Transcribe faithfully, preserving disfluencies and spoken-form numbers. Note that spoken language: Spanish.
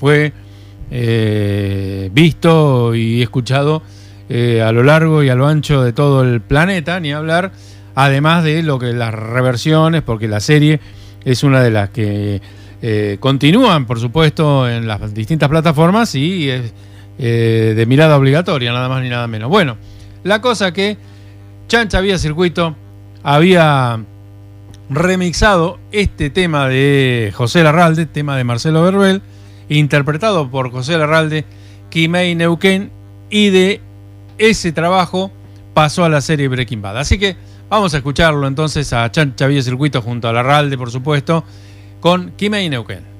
fue eh, visto y escuchado eh, a lo largo y a lo ancho de todo el planeta, ni hablar, además de lo que las reversiones, porque la serie es una de las que eh, continúan, por supuesto, en las distintas plataformas y es eh, de mirada obligatoria, nada más ni nada menos. Bueno, la cosa que Chancha Vía Circuito había remixado este tema de José Larralde, tema de Marcelo Verbel, interpretado por José Larralde, Quimei Neuquén, y de ese trabajo pasó a la serie Breaking Bad. Así que vamos a escucharlo entonces a Chancha Vía Circuito junto a Larralde, por supuesto, con Quimei Neuquén.